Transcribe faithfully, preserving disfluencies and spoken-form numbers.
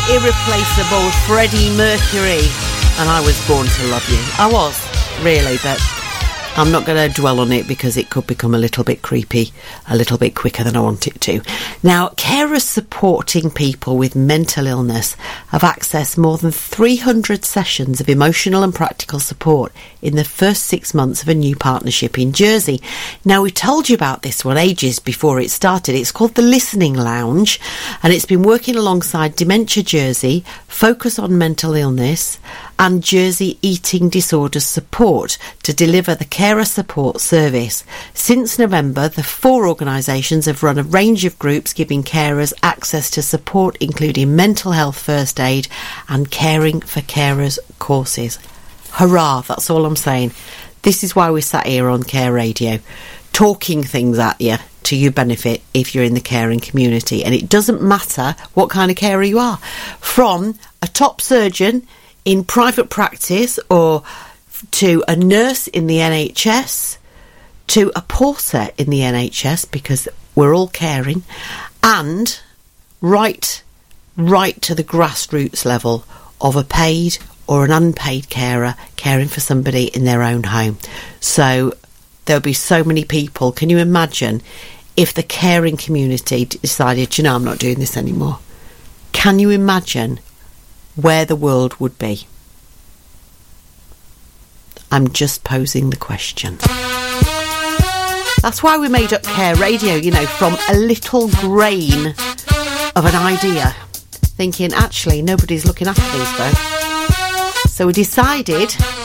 irreplaceable Freddie Mercury. And I was born to love you. I was, really, but I'm not going to dwell on it because it could become a little bit creepy, a little bit quicker than I want it to. Now, carers supporting people with mental illness have accessed more than three hundred sessions of emotional and practical support in the first six months of a new partnership in Jersey. Now, we told you about this one ages before it started. It's called the Listening Lounge, and it's been working alongside Dementia Jersey, Focus on Mental Illness, and Jersey Eating Disorders Support to deliver the carer support service. Since November, the four organisations have run a range of groups giving carers access to support, including mental health first aid and caring for carers courses. Hurrah, that's all I'm saying. This is why we sat here on Care Radio, talking things at you to your benefit if you're in the caring community. And it doesn't matter what kind of carer you are. From a top surgeon in private practice or to a nurse in the N H S, to a porter in the N H S, because we're all caring, and right, right to the grassroots level of a paid or an unpaid carer caring for somebody in their own home. So there'll be so many people. Can you imagine if the caring community decided, you know, I'm not doing this anymore? Can you imagine where the world would be? I'm just posing the question. That's why we made up Care Radio, you know, from a little grain of an idea, thinking, actually, nobody's looking after these folks. So we decided